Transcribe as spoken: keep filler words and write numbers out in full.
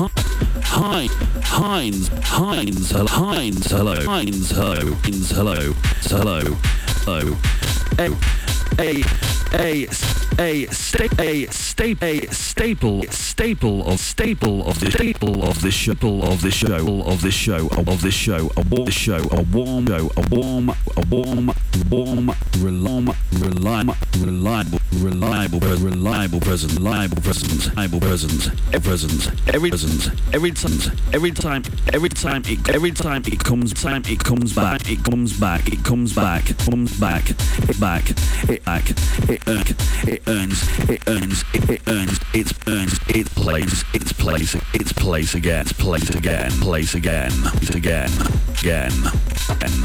Hi, Heinz, Heinz, hello, Heinz, hello, Heinz, hello, Heinz, hello, hello, hello, a, a, a, a, sta- a, sta- a staple, staple of staple of the staple of the show of the show of the show of the show a warm show a warm show a warm a warm warm reliable reliable reliable reliable reliable presence reliable presence reliable presence every presence every presence every time every time every time it every time it comes time it comes back it comes back it comes back comes back it back it back it earns it earns it earns it earns it's earns its place its place its place again its place again place again again again again